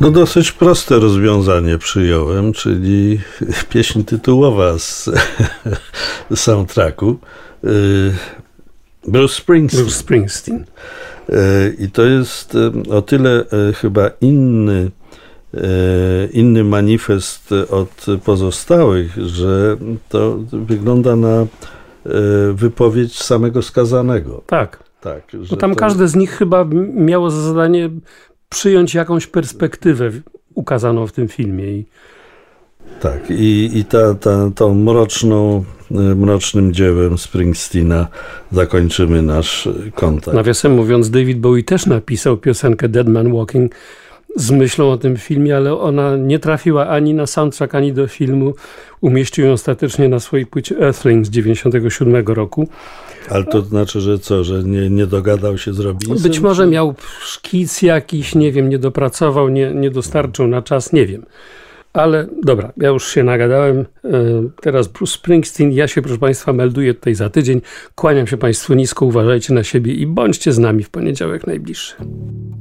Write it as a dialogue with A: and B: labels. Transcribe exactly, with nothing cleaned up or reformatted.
A: No dosyć proste rozwiązanie przyjąłem, czyli pieśń tytułowa z soundtracku. Bruce Springsteen.
B: Bruce Springsteen.
A: I to jest o tyle chyba inny, inny manifest od pozostałych, że to wygląda na wypowiedź samego skazanego.
B: Tak.
A: Tak, że
B: Bo tam
A: to...
B: każde z nich chyba miało za zadanie przyjąć jakąś perspektywę ukazaną w tym filmie. I...
A: Tak, i, i ta, ta, tą mroczną, mrocznym dziełem Springsteena zakończymy nasz kontakt.
B: Nawiasem mówiąc, David Bowie też napisał piosenkę Dead Man Walking z myślą o tym filmie, ale ona nie trafiła ani na soundtrack, ani do filmu. Umieścił ją ostatecznie na swojej płycie Earthling z dziewięćdziesiątego siódmego roku.
A: Ale to znaczy, że co, że nie, nie dogadał się z Robinsem?
B: Być może
A: czy...
B: miał szkic jakiś, nie wiem, nie dopracował, nie, nie dostarczył na czas, nie wiem. Ale dobra, ja już się nagadałem. Teraz Bruce Springsteen. Ja się, proszę Państwa, melduję tutaj za tydzień. Kłaniam się Państwu nisko, uważajcie na siebie i bądźcie z nami w poniedziałek najbliższy.